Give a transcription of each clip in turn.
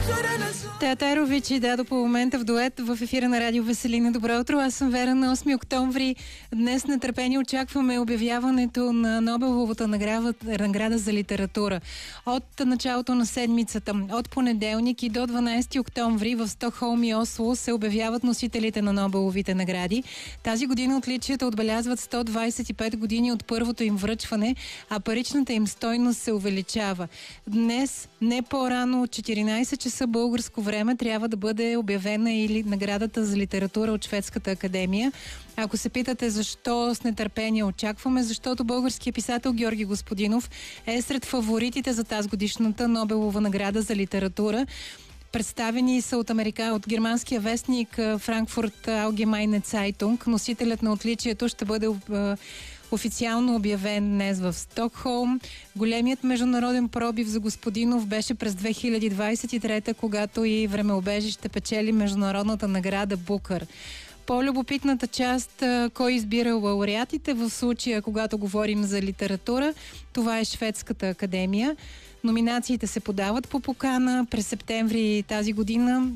Театерович и Дадо по момента в дует в ефира на Радио Веселина. Добро утро, аз съм Вера. На 8 октомври днес с нетърпение очакваме обявяването на Нобеловата награда за литература. От началото на седмицата, от понеделник и до 12 октомври в Стокхолм и Осло се обявяват носителите на Нобеловите награди. Тази година отличията отбелязват 125 години от първото им връчване, а паричната им стойност се увеличава. Днес, не по-рано от 14 часа българско време, трябва да бъде обявена и наградата за литература от Шведската академия. Ако се питате защо с нетърпение очакваме, защото българският писател Георги Господинов е сред фаворитите за тази годишната Нобелова награда за литература. Представени са от германския вестник Frankfurt Allgemeine Zeitung. Носителят на отличието ще бъде официално обявен днес в Стокхолм. Големият международен пробив за Господинов беше през 2023, когато и Времеобежище печели международната награда Букър. По-любопитната част, кой избира лауреатите в случая, когато говорим за литература, това е Шведската академия. Номинациите се подават по покана. През септември тази година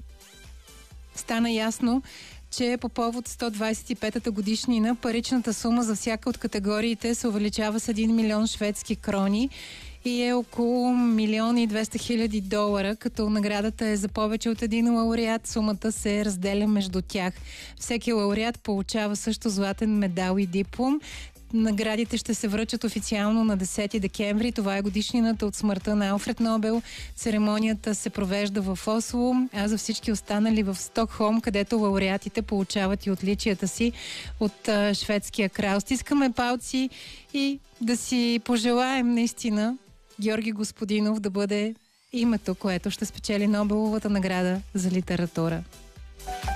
стана ясно, че по повод 125-та годишнина паричната сума за всяка от категориите се увеличава с 1 милион шведски крони и е около 1 200 000 долара, като наградата е за повече от един лауреат. Сумата се разделя между тях. Всеки лауреат получава също златен медал и диплом. Наградите ще се връчат официално на 10 декември. Това е годишнината от смъртта на Алфред Нобел. Церемонията се провежда в Осло, а за всички останали в Стокхолм, където лауреатите получават и отличията си от шведския крал. Стискаме палци и да си пожелаем наистина Георги Господинов да бъде името, което ще спечели Нобеловата награда за литература.